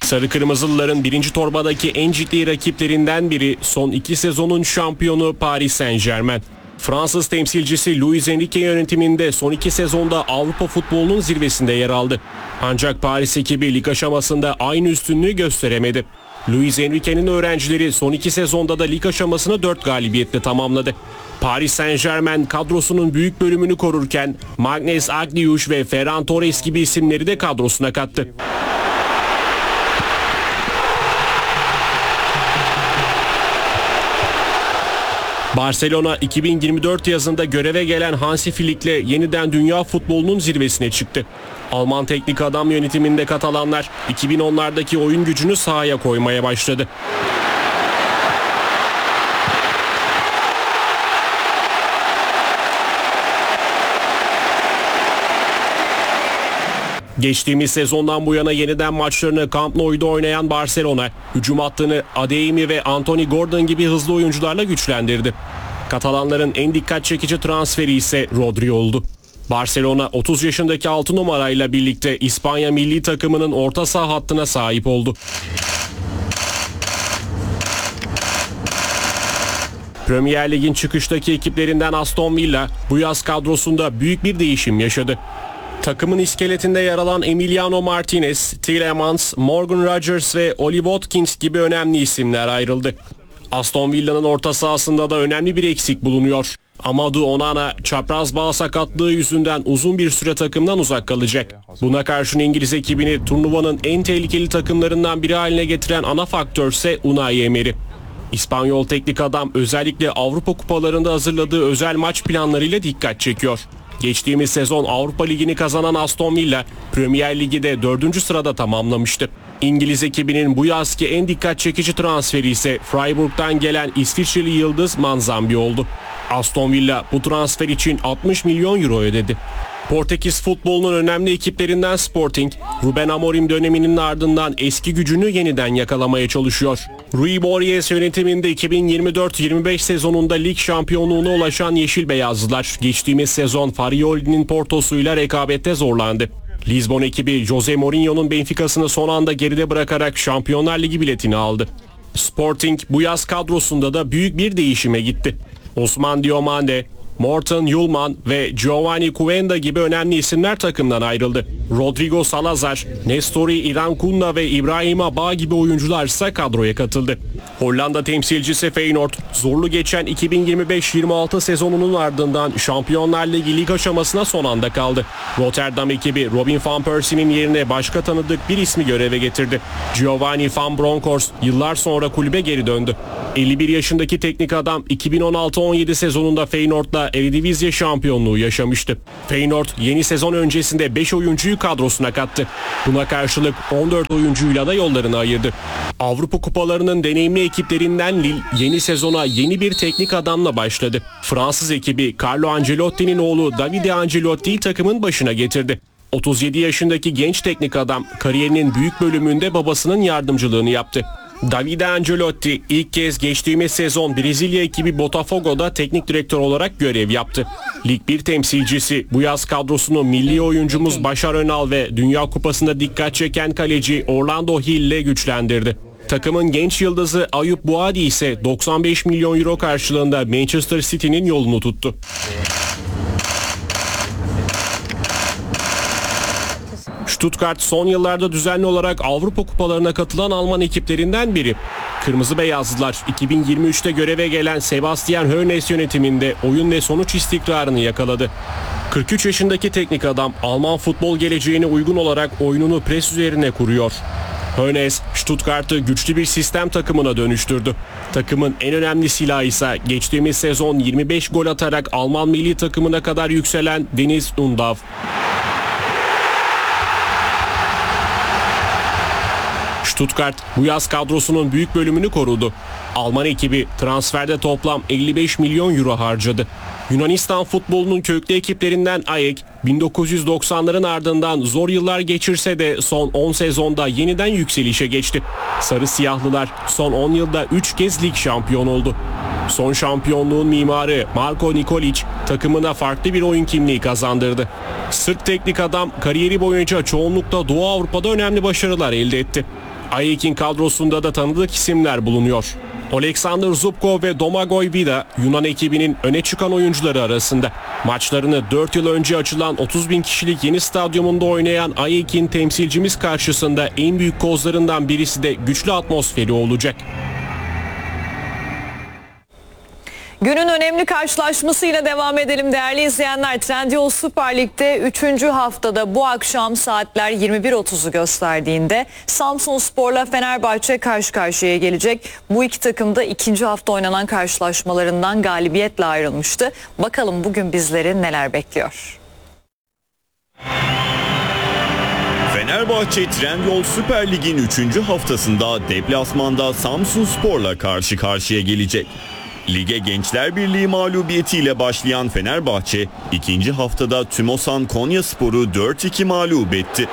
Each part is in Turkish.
Sarı Kırmızılıların birinci torbadaki en ciddi rakiplerinden biri son 2 sezonun şampiyonu Paris Saint-Germain. Fransız temsilcisi Luis Enrique yönetiminde son 2 sezonda Avrupa futbolunun zirvesinde yer aldı. Ancak Paris ekibi lig aşamasında aynı üstünlüğü gösteremedi. Luis Enrique'nin öğrencileri son 2 sezonda da lig aşamasını 4 galibiyetle tamamladı. Paris Saint-Germain kadrosunun büyük bölümünü korurken Magnus Agliush ve Ferran Torres gibi isimleri de kadrosuna kattı. Barcelona 2024 yazında göreve gelen Hansi Flick'le yeniden dünya futbolunun zirvesine çıktı. Alman teknik adam yönetiminde Katalanlar 2010'lardaki oyun gücünü sahaya koymaya başladı. Geçtiğimiz sezondan bu yana yeniden maçlarını Camp Nou'da oynayan Barcelona, hücum hattını Adeyemi ve Anthony Gordon gibi hızlı oyuncularla güçlendirdi. Katalanların en dikkat çekici transferi ise Rodri oldu. Barcelona 30 yaşındaki 6 numarayla birlikte İspanya milli takımının orta saha hattına sahip oldu. Premier Lig'in çıkıştaki ekiplerinden Aston Villa bu yaz kadrosunda büyük bir değişim yaşadı. Takımın iskeletinde yer alan Emiliano Martinez, Tielemans, Morgan Rogers ve Oli Watkins gibi önemli isimler ayrıldı. Aston Villa'nın orta sahasında da önemli bir eksik bulunuyor. Amadou Onana çapraz bağ sakatlığı yüzünden uzun bir süre takımdan uzak kalacak. Buna karşın İngiliz ekibini turnuvanın en tehlikeli takımlarından biri haline getiren ana faktör ise Unai Emery. İspanyol teknik adam özellikle Avrupa kupalarında hazırladığı özel maç planlarıyla dikkat çekiyor. Geçtiğimiz sezon Avrupa Ligi'ni kazanan Aston Villa, Premier Ligi de 4. sırada tamamlamıştı. İngiliz ekibinin bu yazki en dikkat çekici transferi ise Freiburg'dan gelen İsviçreli yıldız Manzambi oldu. Aston Villa bu transfer için 60 milyon euro ödedi. Portekiz futbolunun önemli ekiplerinden Sporting, Ruben Amorim döneminin ardından eski gücünü yeniden yakalamaya çalışıyor. Rui Borges yönetiminde 2024-25 sezonunda lig şampiyonluğuna ulaşan Yeşil Beyazlılar, geçtiğimiz sezon Farioli'nin Porto'suyla rekabette zorlandı. Lisbon ekibi Jose Mourinho'nun Benfica'sını son anda geride bırakarak Şampiyonlar Ligi biletini aldı. Sporting bu yaz kadrosunda da büyük bir değişime gitti. Osman Diomande, Morten Yulman ve Giovanni Cuenda gibi önemli isimler takımdan ayrıldı. Rodrigo Salazar, Nestori Irankunda ve İbrahim Aba gibi oyuncular ise kadroya katıldı. Hollanda temsilcisi Feyenoord, zorlu geçen 2025-26 sezonunun ardından Şampiyonlar Ligi lig aşamasına son anda kaldı. Rotterdam ekibi Robin van Persie'nin yerine başka tanıdık bir ismi göreve getirdi. Giovanni van Bronckhorst yıllar sonra kulübe geri döndü. 51 yaşındaki teknik adam 2016-17 sezonunda Feyenoord'la Eredivisie şampiyonluğu yaşamıştı. Feyenoord yeni sezon öncesinde 5 oyuncuyu kadrosuna kattı. Buna karşılık 14 oyuncuyla da yollarını ayırdı. Avrupa kupalarının deneyimli ekiplerinden Lille yeni sezona yeni bir teknik adamla başladı. Fransız ekibi Carlo Ancelotti'nin oğlu Davide Ancelotti'yi takımın başına getirdi. 37 yaşındaki genç teknik adam kariyerinin büyük bölümünde babasının yardımcılığını yaptı. Davide Ancelotti ilk kez geçtiğimiz sezon Brezilya ekibi Botafogo'da teknik direktör olarak görev yaptı. Lig 1 temsilcisi bu yaz kadrosunu milli oyuncumuz Başar Önal ve Dünya Kupası'nda dikkat çeken kaleci Orlando Hill ile güçlendirdi. Takımın genç yıldızı Ayup Buadi ise 95 milyon euro karşılığında Manchester City'nin yolunu tuttu. Stuttgart son yıllarda düzenli olarak Avrupa kupalarına katılan Alman ekiplerinden biri. Kırmızı Beyazlılar 2023'te göreve gelen Sebastian Hoeneß yönetiminde oyun ve sonuç istikrarını yakaladı. 43 yaşındaki teknik adam Alman futbol geleceğine uygun olarak oyununu pres üzerine kuruyor. Hoeneß, Stuttgart'ı güçlü bir sistem takımına dönüştürdü. Takımın en önemli silahı ise geçtiğimiz sezon 25 gol atarak Alman milli takımına kadar yükselen Deniz Undav. Stuttgart bu yaz kadrosunun büyük bölümünü korudu. Alman ekibi transferde toplam 55 milyon euro harcadı. Yunanistan futbolunun köklü ekiplerinden AEK, 1990'ların ardından zor yıllar geçirse de son 10 sezonda yeniden yükselişe geçti. Sarı Siyahlılar son 10 yılda 3 kez lig şampiyonu oldu. Son şampiyonluğun mimarı Marko Nikolic takımına farklı bir oyun kimliği kazandırdı. Sırp teknik adam kariyeri boyunca çoğunlukla Doğu Avrupa'da önemli başarılar elde etti. AEK'in kadrosunda da tanıdık isimler bulunuyor. Oleksandr Zubkov ve Domagoj Vida Yunan ekibinin öne çıkan oyuncuları arasında. Maçlarını 4 yıl önce açılan 30.000 kişilik yeni stadyumunda oynayan AEK'in temsilcimiz karşısında en büyük kozlarından birisi de güçlü atmosferi olacak. Günün önemli karşılaşmasıyla devam edelim değerli izleyenler. Trendyol Süper Lig'de 3. haftada bu akşam saatler 21.30'u gösterdiğinde Samsunspor'la Fenerbahçe karşı karşıya gelecek. Bu iki takım da 2. hafta oynanan karşılaşmalarından galibiyetle ayrılmıştı. Bakalım bugün bizleri neler bekliyor? Fenerbahçe Trendyol Süper Lig'in 3. haftasında deplasmanda Samsunspor'la karşı karşıya gelecek. Lige Gençler Birliği mağlubiyetiyle başlayan Fenerbahçe, 2. haftada Tümosan Konyaspor'u 4-2 mağlup etti.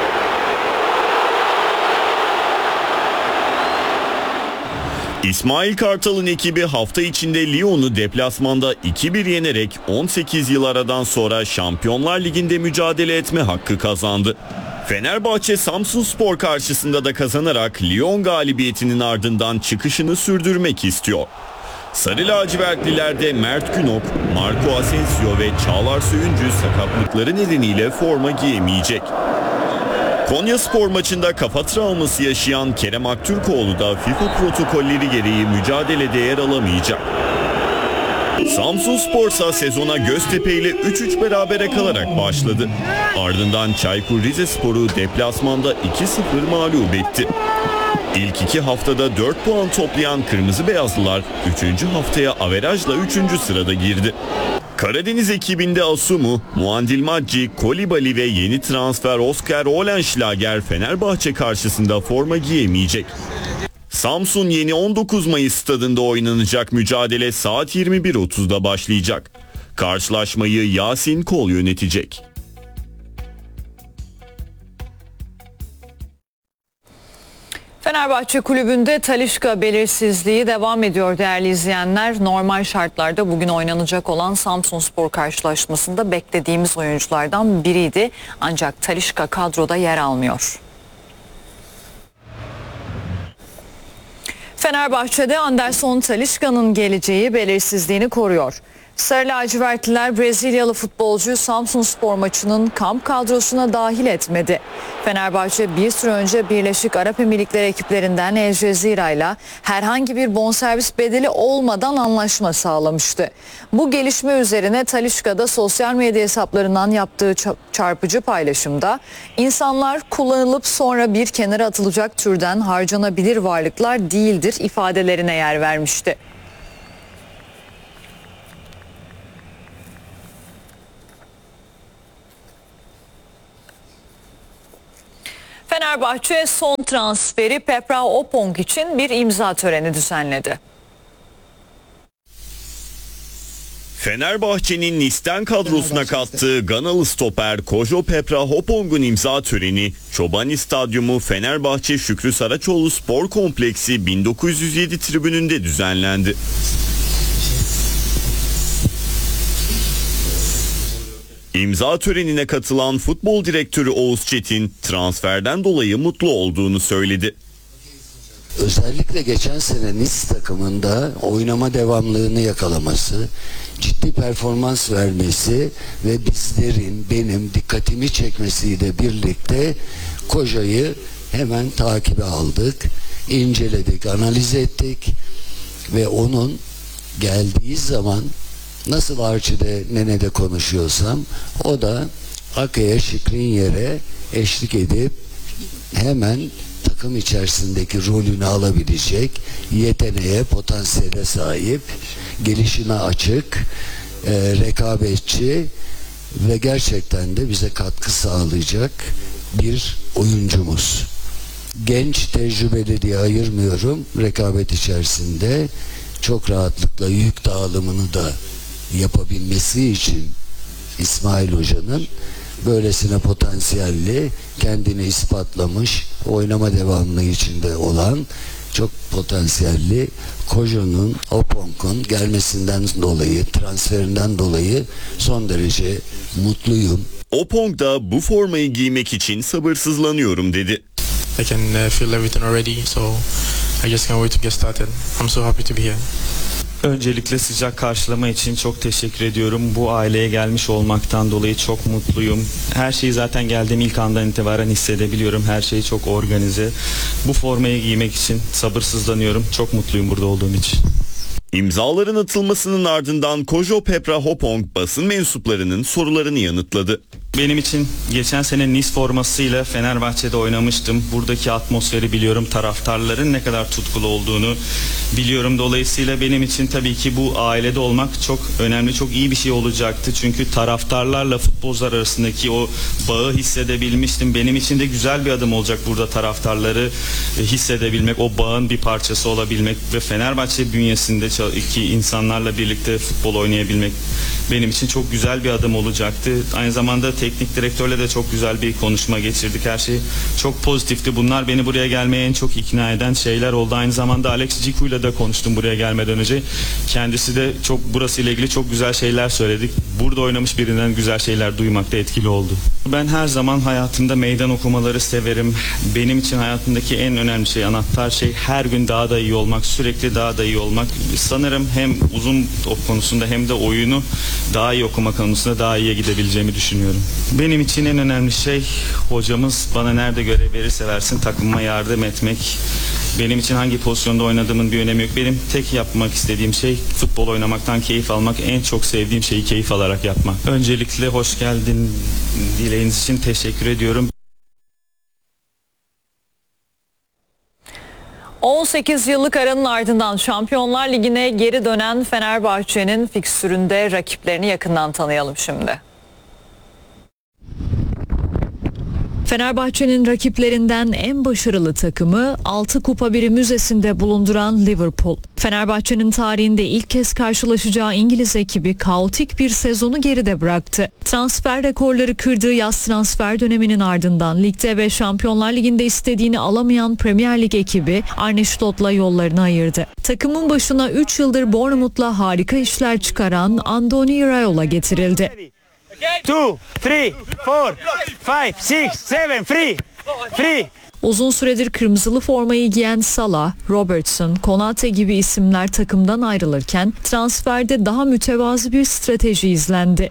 İsmail Kartal'ın ekibi hafta içinde Lyon'u deplasmanda 2-1 yenerek 18 yıl aradan sonra Şampiyonlar Ligi'nde mücadele etme hakkı kazandı. Fenerbahçe Samsunspor karşısında da kazanarak Lyon galibiyetinin ardından çıkışını sürdürmek istiyor. Sarı lacivertlilerde Mert Günok, Marco Asensio ve Çağlar Söyüncü sakatlıkları nedeniyle forma giyemeyecek. Konyaspor maçında kafa travması yaşayan Kerem Aktürkoğlu da FIFA protokolleri gereği mücadelede yer alamayacak. Samsunspor ise sezona Göztepe ile 3-3 berabere kalarak başladı. Ardından Çaykur Rizespor'u deplasmanda 2-0 mağlup etti. İlk 2 haftada 4 puan toplayan Kırmızı Beyazlılar 3. haftaya averajla 3. sırada girdi. Karadeniz ekibinde Asumu, Muandil Macci, Kolibali ve yeni transfer Oscar Olenschlager Fenerbahçe karşısında forma giyemeyecek. Samsun yeni 19 Mayıs stadında oynanacak mücadele saat 21.30'da başlayacak. Karşılaşmayı Yasin Kol yönetecek. Fenerbahçe kulübünde Talisca belirsizliği devam ediyor değerli izleyenler. Normal şartlarda bugün oynanacak olan Samsunspor karşılaşmasında beklediğimiz oyunculardan biriydi. Ancak Talisca kadroda yer almıyor. Fenerbahçe'de Anderson Talisca'nın geleceği belirsizliğini koruyor. Sarı lacivertliler Brezilyalı futbolcuyu Samsunspor maçının kamp kadrosuna dahil etmedi. Fenerbahçe bir süre önce Birleşik Arap Emirlikleri ekiplerinden El Cezira ile herhangi bir bonservis bedeli olmadan anlaşma sağlamıştı. Bu gelişme üzerine Talisca da sosyal medya hesaplarından yaptığı çarpıcı paylaşımda "İnsanlar kullanılıp sonra bir kenara atılacak türden harcanabilir varlıklar değildir" ifadelerine yer vermişti. Fenerbahçe son transferi Pepra Opong için bir imza töreni düzenledi. Fenerbahçe'nin Nice'ten kadrosuna kattığı Ganalı stoper Kojo Pepra Opong'un imza töreni Çobani Stadyumu Fenerbahçe Şükrü Saraçoğlu Spor Kompleksi 1907 tribününde düzenlendi. İmza törenine katılan futbol direktörü Oğuz Çetin transferden dolayı mutlu olduğunu söyledi. Özellikle geçen sene Nice takımında oynama devamlılığını yakalaması, ciddi performans vermesi ve bizlerin, benim dikkatimi çekmesiyle birlikte Koja'yı hemen takibe aldık, inceledik, analiz ettik ve onun geldiği zaman nasıl Archie'de Nene'de konuşuyorsam o da Ake'ye Şikrinyer'e eşlik edip hemen takım içerisindeki rolünü alabilecek yeteneğe, potansiyele sahip, gelişine açık, rekabetçi ve gerçekten de bize katkı sağlayacak bir oyuncumuz. Genç, tecrübeli diye ayırmıyorum. Rekabet içerisinde çok rahatlıkla yük dağılımını da yapabilmesi için İsmail Hoca'nın böylesine potansiyelli, kendini ispatlamış, oynama devamlılığı içinde olan çok potansiyelli Kojo'nun, Opong'un gelmesinden dolayı, transferinden dolayı son derece mutluyum. Opong da bu formayı giymek için sabırsızlanıyorum dedi. I can feel everything already. So I just can't wait to get started. I'm so happy to be here. Öncelikle sıcak karşılama için çok teşekkür ediyorum. Bu aileye gelmiş olmaktan dolayı çok mutluyum. Her şeyi zaten geldiğim ilk andan itibaren hissedebiliyorum. Her şey çok organize. Bu formayı giymek için sabırsızlanıyorum. Çok mutluyum burada olduğum için. İmzaların atılmasının ardından Kojo Pepra Hopong basın mensuplarının sorularını yanıtladı. Benim için geçen sene Nice formasıyla Fenerbahçe'de oynamıştım. Buradaki atmosferi biliyorum. Taraftarların ne kadar tutkulu olduğunu biliyorum. Dolayısıyla benim için tabii ki bu ailede olmak çok önemli, çok iyi bir şey olacaktı. Çünkü taraftarlarla futbolcular arasındaki o bağı hissedebilmiştim. Benim için de güzel bir adım olacak burada taraftarları hissedebilmek, o bağın bir parçası olabilmek ve Fenerbahçe bünyesindeki insanlarla birlikte futbol oynayabilmek benim için çok güzel bir adım olacaktı. Aynı zamanda teknik direktörle de çok güzel bir konuşma geçirdik. Her şey çok pozitifti. Bunlar beni buraya gelmeye en çok ikna eden şeyler oldu. Aynı zamanda Alex Ciku'yla da konuştum buraya gelmeden önce. Kendisi de çok burası ile ilgili çok güzel şeyler söyledik. Burada oynamış birinden güzel şeyler duymak da etkili oldu. Ben her zaman hayatımda meydan okumaları severim. Benim için hayatımdaki en önemli şey, anahtar şey her gün daha da iyi olmak, sürekli daha da iyi olmak. Sanırım hem uzun top konusunda hem de oyunu daha iyi okuma konusunda daha iyiye gidebileceğimi düşünüyorum. Benim için en önemli şey hocamız bana nerede görev verirse versin takımıma yardım etmek. Benim için hangi pozisyonda oynadığımın bir önemi yok. Benim tek yapmak istediğim şey futbol oynamaktan keyif almak. En çok sevdiğim şeyi keyif alarak yapmak. Öncelikle hoş geldin dileğiniz için teşekkür ediyorum. 18 yıllık aranın ardından Şampiyonlar Ligi'ne geri dönen Fenerbahçe'nin fikstüründe rakiplerini yakından tanıyalım şimdi. Fenerbahçe'nin rakiplerinden en başarılı takımı 6 Kupa Biri müzesinde bulunduran Liverpool. Fenerbahçe'nin tarihinde ilk kez karşılaşacağı İngiliz ekibi kaotik bir sezonu geride bıraktı. Transfer rekorları kırdığı yaz transfer döneminin ardından ligde ve Şampiyonlar Ligi'nde istediğini alamayan Premier Lig ekibi Arne Slot'la yollarını ayırdı. Takımın başına 3 yıldır Bournemouth'la harika işler çıkaran Andoni Iraola getirildi. 2, 3, 4, 5, 6, 7, free. Uzun süredir kırmızılı formayı giyen Salah, Robertson, Konate gibi isimler takımdan ayrılırken transferde daha mütevazı bir strateji izlendi.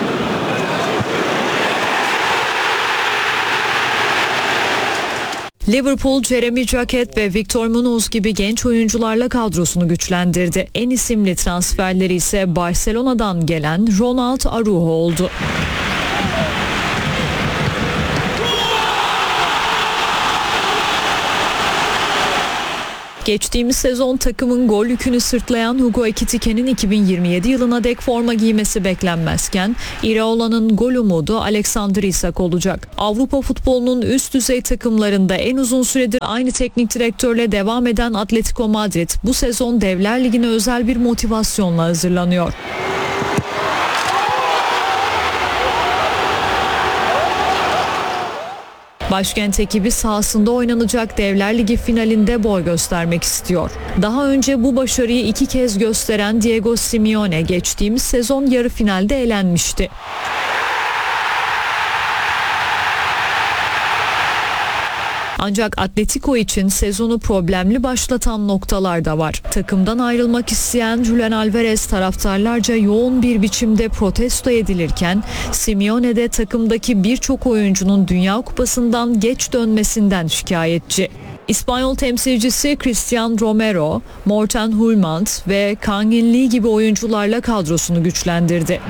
Liverpool, Jeremy Jacquet ve Victor Munoz gibi genç oyuncularla kadrosunu güçlendirdi. En isimli transferleri ise Barcelona'dan gelen Ronald Araujo oldu. Geçtiğimiz sezon takımın gol yükünü sırtlayan Hugo Ekitike'nin 2027 yılına dek forma giymesi beklenmezken Iraola'nın gol umudu Alexander Isak olacak. Avrupa futbolunun üst düzey takımlarında en uzun süredir aynı teknik direktörle devam eden Atletico Madrid bu sezon Devler Ligi'ne özel bir motivasyonla hazırlanıyor. Başkent ekibi sahasında oynanacak Devler Ligi finalinde boy göstermek istiyor. Daha önce bu başarıyı 2 kez gösteren Diego Simeone geçtiğimiz sezon yarı finalde elenmişti. Ancak Atletico için sezonu problemli başlatan noktalar da var. Takımdan ayrılmak isteyen Julian Alvarez taraftarlarca yoğun bir biçimde protesto edilirken Simeone de takımdaki birçok oyuncunun Dünya Kupası'ndan geç dönmesinden şikayetçi. İspanyol temsilcisi Cristian Romero, Morten Hulmand ve Kangin Lee gibi oyuncularla kadrosunu güçlendirdi.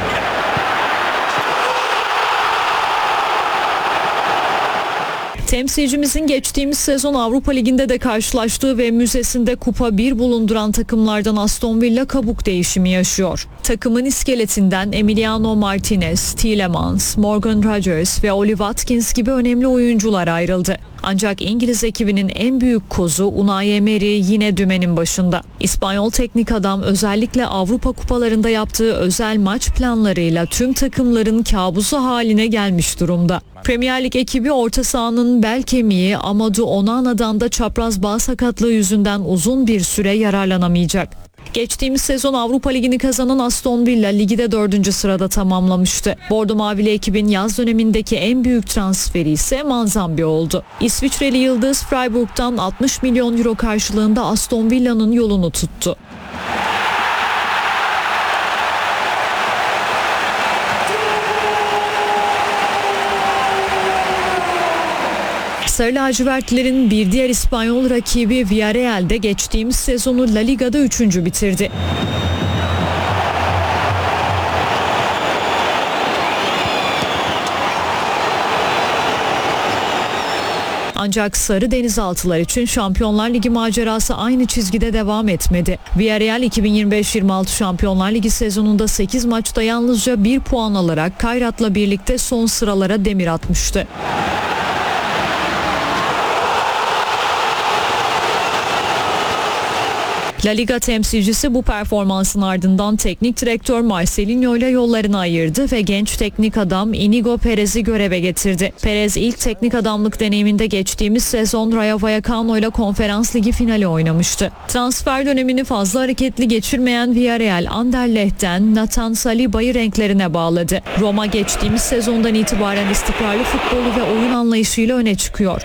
Temsilcimizin geçtiğimiz sezon Avrupa Ligi'nde de karşılaştığı ve müzesinde Kupa 1 bulunduran takımlardan Aston Villa kabuk değişimi yaşıyor. Takımın iskeletinden Emiliano Martinez, Tielemans, Morgan Rogers ve Oli Watkins gibi önemli oyuncular ayrıldı. Ancak İngiliz ekibinin en büyük kozu Unai Emery yine dümenin başında. İspanyol teknik adam özellikle Avrupa kupalarında yaptığı özel maç planlarıyla tüm takımların kabusu haline gelmiş durumda. Premier Lig ekibi orta sahanın bel kemiği Amadou Onana'dan da çapraz bağ sakatlığı yüzünden uzun bir süre yararlanamayacak. Geçtiğimiz sezon Avrupa Ligi'ni kazanan Aston Villa ligi de 4. sırada tamamlamıştı. Bordo Mavili ekibin yaz dönemindeki en büyük transferi ise Manzambi oldu. İsviçreli yıldız Freiburg'dan 60 milyon euro karşılığında Aston Villa'nın yolunu tuttu. Sarı lacivertlilerin bir diğer İspanyol rakibi Villarreal'de geçtiğimiz sezonu La Liga'da 3. bitirdi. Ancak Sarı Denizaltılar için Şampiyonlar Ligi macerası aynı çizgide devam etmedi. Villarreal 2025-26 Şampiyonlar Ligi sezonunda 8 maçta yalnızca 1 puan alarak Kayrat'la birlikte son sıralara demir atmıştı. La Liga temsilcisi bu performansın ardından teknik direktör Marcelinho ile yollarını ayırdı ve genç teknik adam Inigo Perez'i göreve getirdi. Perez ilk teknik adamlık deneyiminde geçtiğimiz sezon Rayo Vallecano ile Konferans Ligi finali oynamıştı. Transfer dönemini fazla hareketli geçirmeyen Villarreal, Anderlecht'ten Nathan Saliba'yı renklerine bağladı. Roma geçtiğimiz sezondan itibaren istikrarlı futbolu ve oyun anlayışıyla öne çıkıyor.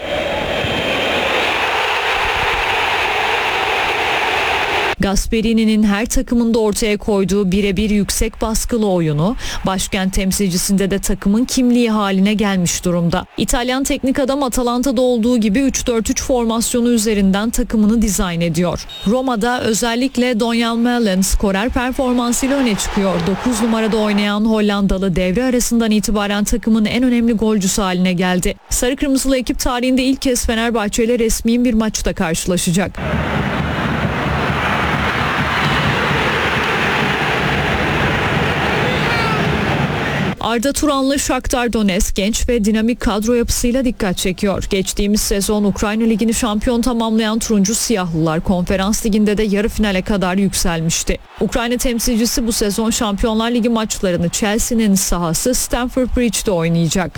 Gasperini'nin her takımında ortaya koyduğu birebir yüksek baskılı oyunu başkent temsilcisinde de takımın kimliği haline gelmiş durumda. İtalyan teknik adam Atalanta'da olduğu gibi 3-4-3 formasyonu üzerinden takımını dizayn ediyor. Roma'da özellikle Donyal Malen skorer performansıyla öne çıkıyor. 9 numarada oynayan Hollandalı devre arasından itibaren takımın en önemli golcüsü haline geldi. Sarı Kırmızılı ekip tarihinde ilk kez Fenerbahçe ile resmi bir maçta karşılaşacak. Arda Turanlı Shakhtar Donetsk genç ve dinamik kadro yapısıyla dikkat çekiyor. Geçtiğimiz sezon Ukrayna Ligi'ni şampiyon tamamlayan Turuncu Siyahlılar Konferans Ligi'nde de yarı finale kadar yükselmişti. Ukrayna temsilcisi bu sezon Şampiyonlar Ligi maçlarını Chelsea'nin sahası Stamford Bridge'de oynayacak.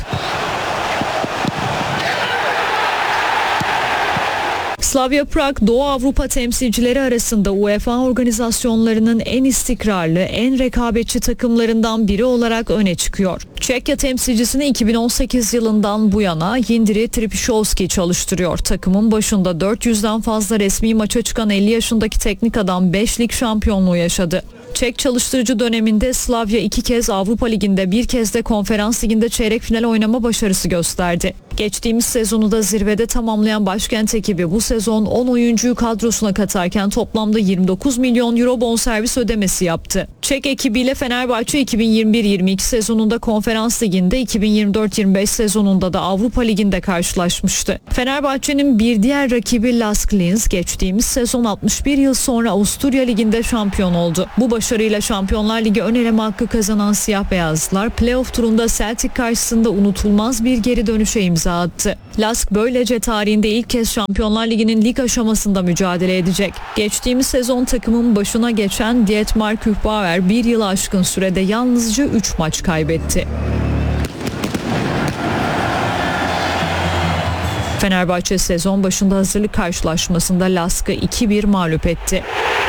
Slavia Prag, Doğu Avrupa temsilcileri arasında UEFA organizasyonlarının en istikrarlı, en rekabetçi takımlarından biri olarak öne çıkıyor. Çekya temsilcisini 2018 yılından bu yana Jindřich Trpišovský çalıştırıyor. Takımın başında 400'den fazla resmi maça çıkan 50 yaşındaki teknik adam 5 lig şampiyonluğu yaşadı. Çek çalıştırıcı döneminde Slavia 2 kez Avrupa Ligi'nde, bir kez de Konferans Ligi'nde çeyrek final oynama başarısı gösterdi. Geçtiğimiz sezonu da zirvede tamamlayan başkent ekibi bu sezon 10 oyuncuyu kadrosuna katarken toplamda 29 milyon euro bonservis ödemesi yaptı. Çek ekibiyle Fenerbahçe 2021-22 sezonunda Konferans Ligi'nde, 2024-25 sezonunda da Avrupa Ligi'nde karşılaşmıştı. Fenerbahçe'nin bir diğer rakibi Lask Linz geçtiğimiz sezon 61 yıl sonra Avusturya Ligi'nde şampiyon oldu. Bu başarıyla Şampiyonlar Ligi ön eleme hakkı kazanan siyah beyazlılar playoff turunda Celtic karşısında unutulmaz bir geri dönüşe imza attı. Lask böylece tarihinde ilk kez Şampiyonlar Ligi'nin lig aşamasında mücadele edecek. Geçtiğimiz sezon takımın başına geçen Dietmar Kühbauer bir yılı aşkın sürede yalnızca 3 maç kaybetti. Fenerbahçe sezon başında hazırlık karşılaşmasında Lask'ı 2-1 mağlup etti.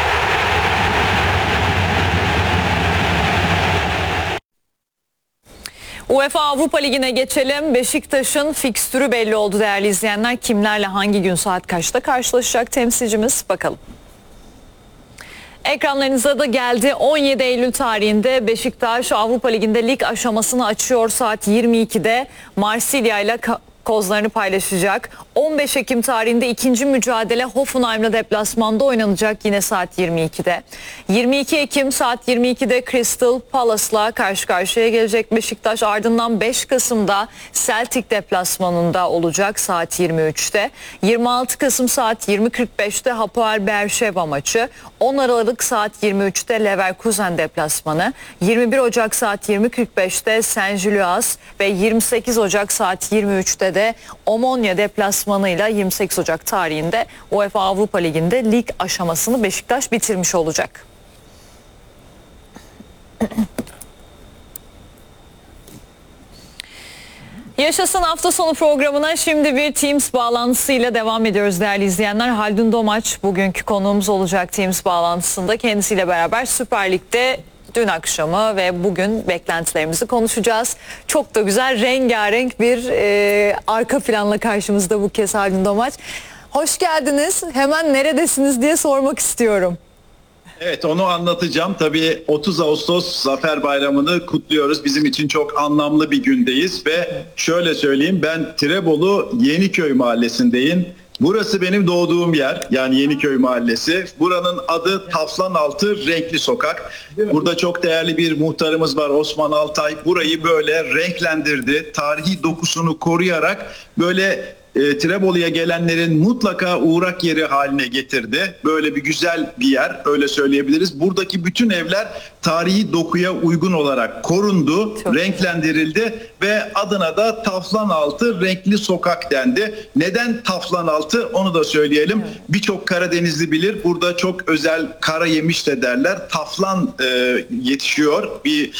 UEFA Avrupa Ligi'ne geçelim. Beşiktaş'ın fikstürü belli oldu değerli izleyenler. Kimlerle hangi gün saat kaçta karşılaşacak temsilcimiz, bakalım. Ekranlarınıza da geldi. 17 Eylül tarihinde Beşiktaş Avrupa Ligi'nde lig aşamasını açıyor. Saat 22'de Marsilya ile kozlarını paylaşacak. 15 Ekim tarihinde ikinci mücadele Hoffenheim'la deplasmanda oynanacak yine saat 22'de. 22 Ekim saat 22'de Crystal Palace'la karşı karşıya gelecek Beşiktaş. Ardından 5 Kasım'da Celtic deplasmanında olacak saat 23'te. 26 Kasım saat 20.45'te Hapoel Beersheva maçı. 10 Aralık saat 23'te Leverkusen deplasmanı. 21 Ocak saat 20.45'te Saint-Gilloise ve 28 Ocak saat 23'te de Omonia deplasmanıyla 28 Ocak tarihinde UEFA Avrupa Ligi'nde lig aşamasını Beşiktaş bitirmiş olacak. Yaşasın hafta sonu programına şimdi bir Teams bağlantısıyla devam ediyoruz değerli izleyenler. Haldun Domaç bugünkü konuğumuz olacak Teams bağlantısında. Kendisiyle beraber Süper Lig'de dün akşamı ve bugün beklentilerimizi konuşacağız. Çok da güzel rengarenk bir arka planla karşımızda bu kez Haldun Domaç. Hoş geldiniz. Hemen neredesiniz diye sormak istiyorum. Evet, onu anlatacağım. Tabii 30 Ağustos Zafer Bayramı'nı kutluyoruz. Bizim için çok anlamlı bir gündeyiz ve şöyle söyleyeyim, ben Tirebolu Yeniköy mahallesindeyim. Burası benim doğduğum yer, yani Yeniköy Mahallesi. Buranın adı Taflanaltı Renkli Sokak. Burada çok değerli bir muhtarımız var, Osman Altay. Burayı böyle renklendirdi, tarihi dokusunu koruyarak böyle Tirebolu'ya gelenlerin mutlaka uğrak yeri haline getirdi. Böyle bir güzel bir yer, öyle söyleyebiliriz. Buradaki bütün evler tarihi dokuya uygun olarak korundu, renklendirildi ve adına da Taflanaltı Renkli Sokak dendi. Neden Taflanaltı onu da söyleyelim. Birçok Karadenizli bilir. Burada çok özel kara yemiş de derler. Taflan yetişiyor.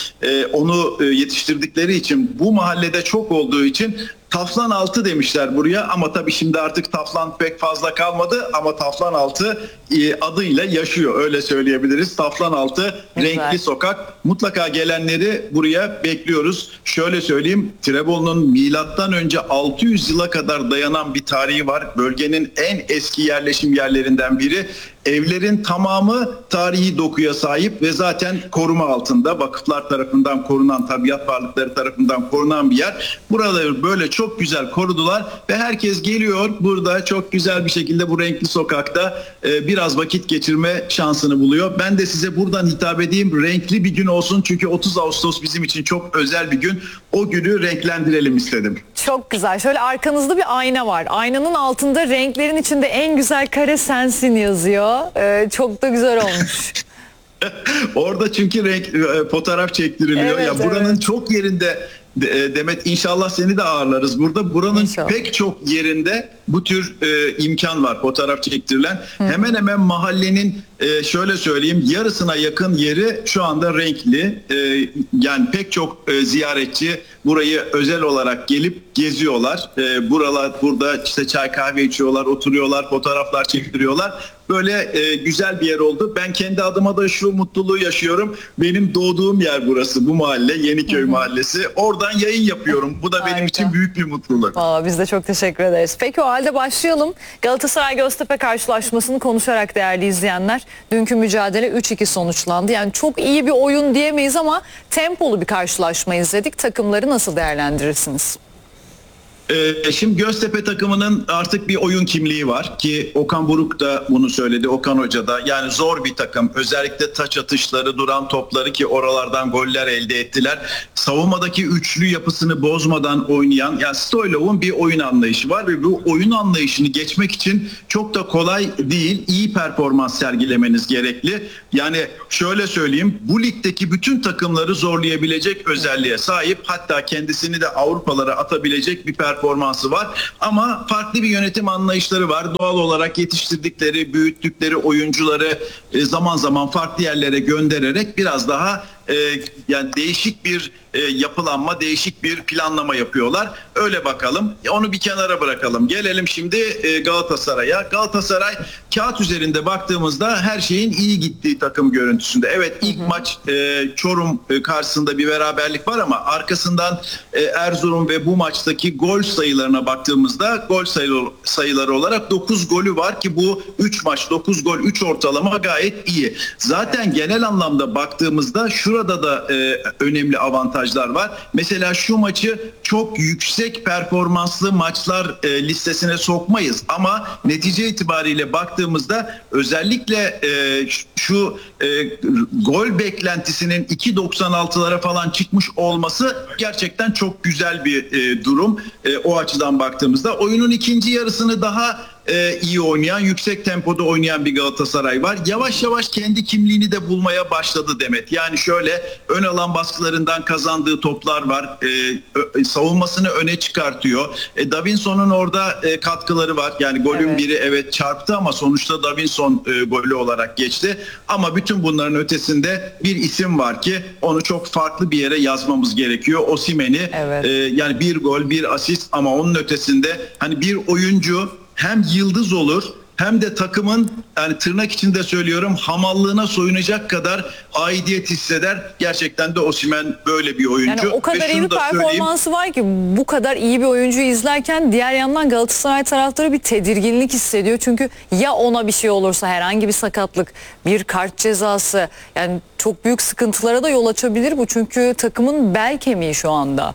Onu yetiştirdikleri için, bu mahallede çok olduğu için Taflanaltı demişler buraya, ama tabii şimdi artık Taflan pek fazla kalmadı, ama Taflanaltı adıyla yaşıyor, öyle söyleyebiliriz. Taflanaltı Renkli Sokak. Mutlaka gelenleri buraya bekliyoruz. Şöyle söyleyeyim, Tirebolu'nun milattan önce 600 yıla kadar dayanan bir tarihi var. Bölgenin en eski yerleşim yerlerinden biri. Evlerin tamamı tarihi dokuya sahip ve zaten koruma altında. Vakıflar tarafından korunan, tabiat varlıkları tarafından korunan bir yer. Buraları böyle çok güzel korudular ve herkes geliyor burada çok güzel bir şekilde bu renkli sokakta biraz vakit geçirme şansını buluyor. Ben de size buradan hitap edeyim, renkli bir gün olsun, çünkü 30 Ağustos bizim için çok özel bir gün. O günü renklendirelim istedim. Çok güzel. Şöyle arkanızda bir ayna var. Aynanın altında renklerin içinde en güzel kare sensin yazıyor. Çok da güzel olmuş. Orada çünkü fotoğraf çektiriliyor. Evet, ya buranın çok yerinde Demet, inşallah seni de ağırlarız burada. Buranın pek çok yerinde bu tür imkan var, fotoğraf çektirilen. Hemen hemen mahallenin şöyle söyleyeyim, yarısına yakın yeri şu anda renkli. Yani pek çok ziyaretçi burayı özel olarak gelip geziyorlar. Burada işte çay kahve içiyorlar, oturuyorlar, fotoğraflar çektiriyorlar. Böyle güzel bir yer oldu. Ben kendi adıma da şu mutluluğu yaşıyorum. Benim doğduğum yer burası, bu mahalle, Yeniköy Mahallesi. Oradan yayın yapıyorum. Bu da benim için büyük bir mutluluk. Biz de çok teşekkür ederiz. Peki o halde başlayalım. Galatasaray-Göztepe karşılaşmasını konuşarak değerli izleyenler. Dünkü mücadele 3-2 sonuçlandı. Yani çok iyi bir oyun diyemeyiz ama tempolu bir karşılaşma izledik. Takımları nasıl değerlendirirsiniz? Şimdi Göztepe takımının artık bir oyun kimliği var ki Okan Buruk da bunu söyledi, Okan Hoca da. Yani zor bir takım, özellikle taç atışları, duran topları, ki oralardan goller elde ettiler. Savunmadaki üçlü yapısını bozmadan oynayan, yani Stoylov'un bir oyun anlayışı var ve bu oyun anlayışını geçmek için çok da kolay değil, iyi performans sergilemeniz gerekli. Yani şöyle söyleyeyim, bu ligdeki bütün takımları zorlayabilecek özelliğe sahip, hatta kendisini de Avrupalara atabilecek bir performansı var. Ama farklı bir yönetim anlayışları var. Doğal olarak yetiştirdikleri, büyüttükleri oyuncuları zaman zaman farklı yerlere göndererek biraz daha yani değişik bir yapılanma, değişik bir planlama yapıyorlar. Öyle bakalım. Onu bir kenara bırakalım. Gelelim şimdi Galatasaray'a. Galatasaray kağıt üzerinde baktığımızda her şeyin iyi gittiği takım görüntüsünde. Evet, ilk maç Çorum karşısında bir beraberlik var ama arkasından Erzurum ve bu maçtaki gol sayılarına baktığımızda gol sayıları olarak 9 golü var ki bu 3 maç 9 gol 3 ortalama gayet iyi. Zaten genel anlamda baktığımızda şurada da önemli avantajlar var. Mesela şu maçı çok yüksek performanslı maçlar listesine sokmayız ama netice itibariyle baktığımızda özellikle şu gol beklentisinin 2.96'lara falan çıkmış olması gerçekten çok güzel bir durum. O açıdan baktığımızda oyunun ikinci yarısını daha iyi oynayan, yüksek tempoda oynayan bir Galatasaray var. Yavaş yavaş kendi kimliğini de bulmaya başladı Demet. Yani şöyle ön alan baskılarından kazandığı toplar var. Savunmasını öne çıkartıyor. Davinson'un orada katkıları var. Yani golün biri evet çarptı ama sonuçta Davinson golü olarak geçti. Ama bütün bunların ötesinde bir isim var ki onu çok farklı bir yere yazmamız gerekiyor. Osimhen'i yani bir gol, bir asist ama onun ötesinde hani bir oyuncu hem yıldız olur hem de takımın, yani tırnak içinde söylüyorum, hamallığına soyunacak kadar aidiyet hisseder. Gerçekten de Osimhen böyle bir oyuncu. Yani o kadar iyi bir performansı var ki bu kadar iyi bir oyuncuyu izlerken diğer yandan Galatasaray taraftarı bir tedirginlik hissediyor. Çünkü ya ona bir şey olursa, herhangi bir sakatlık, bir kart cezası, yani çok büyük sıkıntılara da yol açabilir bu. Çünkü takımın bel kemiği şu anda.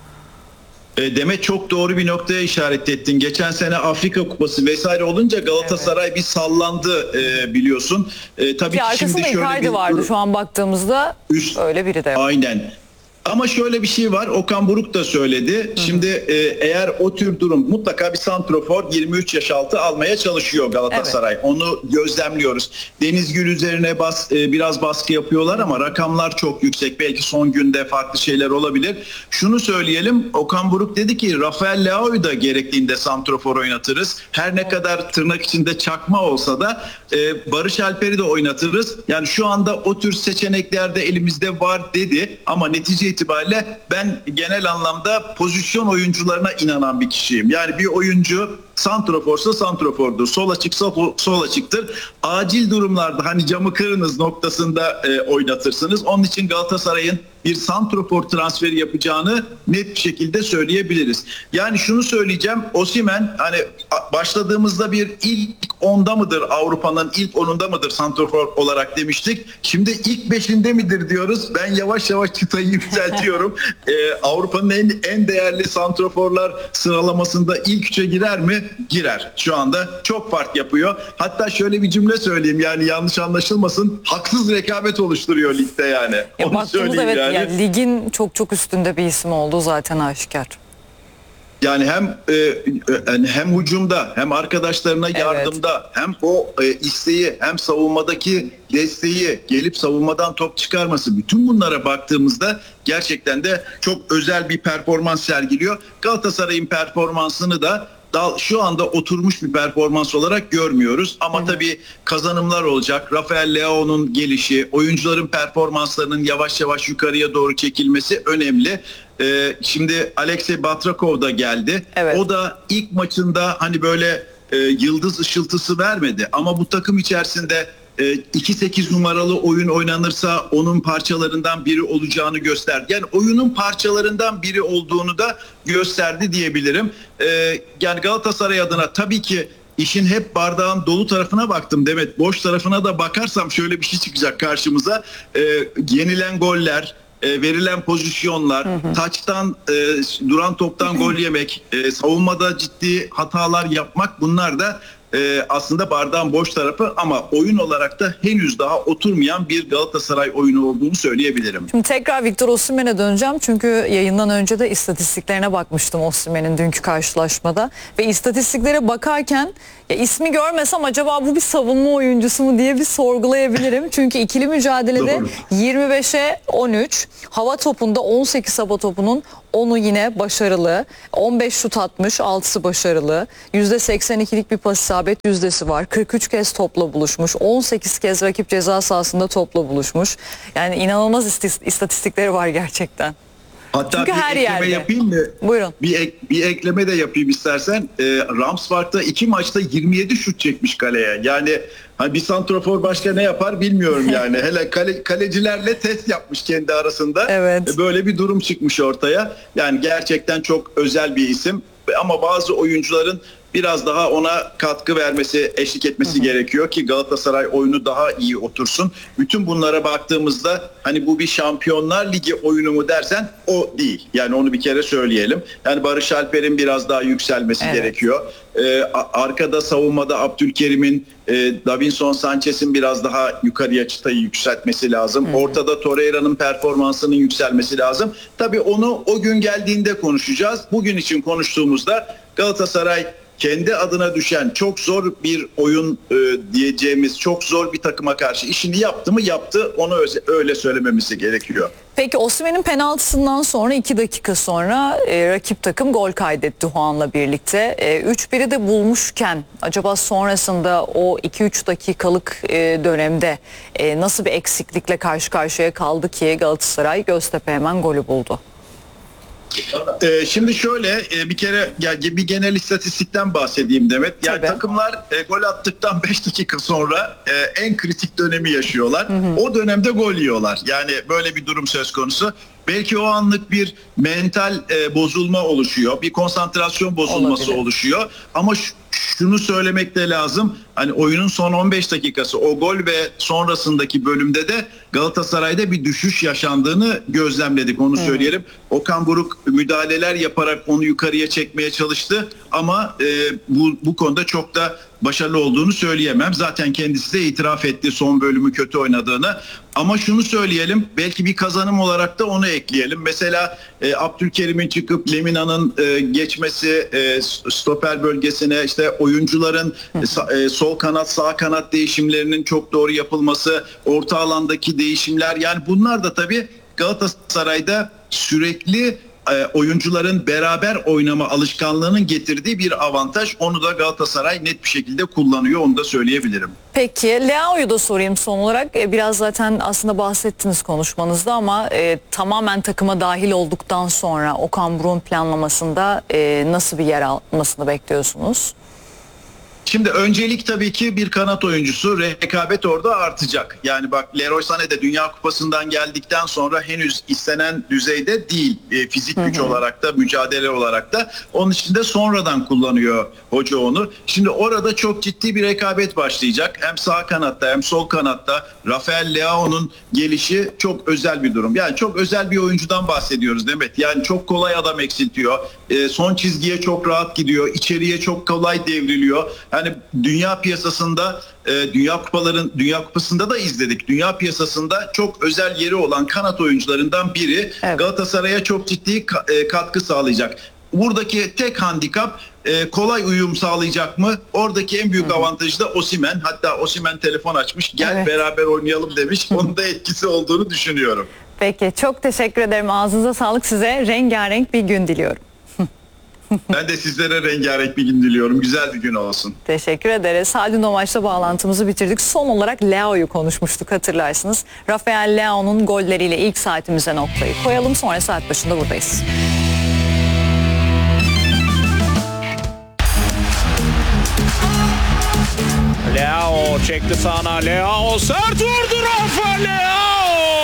Demet çok doğru bir noktaya işaret ettin. Geçen sene Afrika Kupası vesaire olunca Galatasaray bir sallandı biliyorsun. Tabii ki arkasında şimdi şöyle Icardi vardı şu an baktığımızda öyle biri de yok. Aynen. Ama şöyle bir şey var. Okan Buruk da söyledi. Şimdi eğer o tür durum, mutlaka bir santrofor 23 yaş altı almaya çalışıyor Galatasaray. Onu gözlemliyoruz. Deniz Gül üzerine biraz baskı yapıyorlar ama rakamlar çok yüksek. Belki son günde farklı şeyler olabilir. Şunu söyleyelim. Okan Buruk dedi ki Rafael Leao'yu da gerektiğinde santrofor oynatırız. Her ne kadar tırnak içinde çakma olsa da Barış Alper'i de oynatırız. Yani şu anda o tür seçenekler de elimizde var dedi. Ama netice itibariyle ben genel anlamda pozisyon oyuncularına inanan bir kişiyim. Yani bir oyuncu santroforsa santrofordur, sol açıksa sol açıktır. Acil durumlarda hani camı kırınız noktasında oynatırsınız. Onun için Galatasaray'ın bir santrofor transferi yapacağını net bir şekilde söyleyebiliriz. Yani şunu söyleyeceğim, Osimhen hani başladığımızda bir ilk 10'da mıdır, Avrupa'nın ilk 10'unda mıdır santrofor olarak demiştik. Şimdi ilk 5'inde midir diyoruz. Ben yavaş yavaş çıtayı yükseltiyorum. Avrupa'nın en değerli santroforlar sıralamasında ilk 3'e girer mi? Girer. Şu anda çok fark yapıyor. Hatta şöyle bir cümle söyleyeyim, yani yanlış anlaşılmasın, haksız rekabet oluşturuyor ligde yani. Onu söyleyeyim evet, yani. Yani ligin çok üstünde bir isim olduğu zaten aşikar. Yani hem hücumda hem arkadaşlarına yardımda hem o isteği hem savunmadaki desteği, gelip savunmadan top çıkarması, bütün bunlara baktığımızda gerçekten de çok özel bir performans sergiliyor. Galatasaray'ın performansını da şu anda oturmuş bir performans olarak görmüyoruz. Ama tabii kazanımlar olacak. Rafael Leao'nun gelişi, oyuncuların performanslarının yavaş yavaş yukarıya doğru çekilmesi önemli. Şimdi Alexey Batrakov da geldi. Evet. O da ilk maçında hani böyle yıldız ışıltısı vermedi. Ama bu takım içerisinde 2-8 numaralı oyun oynanırsa onun parçalarından biri olacağını gösterdi. Yani oyunun parçalarından biri olduğunu da gösterdi diyebilirim. Yani Galatasaray adına tabii ki işin hep bardağın dolu tarafına baktım Demet. Boş tarafına da bakarsam şöyle bir şey çıkacak karşımıza. Yenilen goller, verilen pozisyonlar, taçtan, duran toptan gol yemek, savunmada ciddi hatalar yapmak, bunlar da aslında bardağın boş tarafı, ama oyun olarak da henüz daha oturmayan bir Galatasaray oyunu olduğunu söyleyebilirim. Şimdi tekrar Victor Osimhen'e döneceğim çünkü yayından önce de istatistiklerine bakmıştım Osimhen'in dünkü karşılaşmada ve istatistiklere bakarken ismi görmesem acaba bu bir savunma oyuncusu mu diye bir sorgulayabilirim. Çünkü ikili mücadelede 25'e 13, hava topunda 18 hava topunun 10'u yine başarılı, 15 şut atmış, 6'sı başarılı, %82'lik bir pas isabet yüzdesi var, 43 kez topla buluşmuş, 18 kez rakip ceza sahasında topla buluşmuş. Yani inanılmaz istatistikleri var gerçekten. Hatta çünkü bir her ekleme yerde. Yapayım mı? Buyurun. Bir ekleme de yapayım istersen. Ramspark'ta 2 maçta 27 şut çekmiş kaleye. Yani hani bir santrafor başka ne yapar bilmiyorum yani. Hele kalecilerle test yapmış kendi arasında. Evet. Böyle bir durum çıkmış ortaya. Yani gerçekten çok özel bir isim. Ama bazı oyuncuların biraz daha ona katkı vermesi, eşlik etmesi gerekiyor ki Galatasaray oyunu daha iyi otursun. Bütün bunlara baktığımızda hani bu bir Şampiyonlar Ligi oyunu mu dersen o değil. Yani onu bir kere söyleyelim. Yani Barış Alper'in biraz daha yükselmesi gerekiyor. Arkada savunmada Abdülkerim'in, Davinson Sanchez'in biraz daha yukarıya çıtayı yükseltmesi lazım. Ortada Torreira'nın performansının yükselmesi lazım. Tabii onu o gün geldiğinde konuşacağız. Bugün için konuştuğumuzda Galatasaray kendi adına düşen çok zor bir oyun diyeceğimiz çok zor bir takıma karşı işini yaptı mı yaptı, onu öyle söylememiz gerekiyor. Peki Osimhen'in penaltısından sonra 2 dakika sonra rakip takım gol kaydetti Juan'la birlikte. 3-1'i de bulmuşken acaba sonrasında o 2-3 dakikalık dönemde nasıl bir eksiklikle karşı karşıya kaldı ki Galatasaray Göztepe hemen golü buldu? Şimdi şöyle bir kere bir genel istatistikten bahsedeyim Demet. Yani Tabii. takımlar gol attıktan 5 dakika sonra en kritik dönemi yaşıyorlar. O dönemde gol yiyorlar. Yani böyle bir durum söz konusu. Belki o anlık bir mental bozulma oluşuyor. Bir konsantrasyon bozulması Olabilir. oluşuyor. Ama şunu söylemek de lazım. Hani oyunun son 15 dakikası o gol ve sonrasındaki bölümde de Galatasaray'da bir düşüş yaşandığını gözlemledik. Onu söyleyelim. Okan Buruk müdahaleler yaparak onu yukarıya çekmeye çalıştı. Ama bu konuda çok da başarılı olduğunu söyleyemem. Zaten kendisi de itiraf etti son bölümü kötü oynadığını. Ama şunu söyleyelim, belki bir kazanım olarak da onu ekleyelim. Mesela Abdülkerim'in çıkıp Lemina'nın geçmesi stoper bölgesine, işte oyuncuların sol kanat sağ kanat değişimlerinin çok doğru yapılması, orta alandaki değişimler, yani bunlar da tabii Galatasaray'da sürekli oyuncuların beraber oynama alışkanlığının getirdiği bir avantaj. Onu da Galatasaray net bir şekilde kullanıyor, onu da söyleyebilirim. Peki Leao'yu da sorayım son olarak. Biraz zaten aslında bahsettiniz konuşmanızda ama tamamen takıma dahil olduktan sonra Okan Buruk'un planlamasında nasıl bir yer almasını bekliyorsunuz? Şimdi öncelik tabii ki bir kanat oyuncusu, rekabet orada artacak. Yani bak, Leroy Sané de Dünya Kupası'ndan geldikten sonra henüz istenen düzeyde değil. Fizik güç olarak da, mücadele olarak da. Onun için de sonradan kullanıyor hoca onu. Şimdi orada çok ciddi bir rekabet başlayacak. Hem sağ kanatta hem sol kanatta Rafael Leao'nun gelişi çok özel bir durum. Yani çok özel bir oyuncudan bahsediyoruz Demet. Yani çok kolay adam eksiltiyor. Son çizgiye çok rahat gidiyor. İçeriye çok kolay devriliyor. Yani dünya piyasasında, Dünya Kupası'nda da izledik. Dünya piyasasında çok özel yeri olan kanat oyuncularından biri. Evet. Galatasaray'a çok ciddi katkı sağlayacak. Buradaki tek handikap kolay uyum sağlayacak mı? Oradaki en büyük avantajı da Osimhen. Hatta Osimhen telefon açmış, gel Evet. beraber oynayalım demiş. Onun da etkisi olduğunu düşünüyorum. Peki çok teşekkür ederim. Ağzınıza sağlık, size rengarenk bir gün diliyorum. Ben de sizlere rengarenk bir gün diliyorum. Güzel bir gün olsun. Teşekkür ederiz. Haldun Omaç'la bağlantımızı bitirdik. Son olarak Leao'yu konuşmuştuk, hatırlarsınız. Rafael Leao'nun golleriyle ilk saatimize noktayı koyalım. Sonra saat başında buradayız. Leao çekti sağına. Leao sert vurdu Rafa Leao.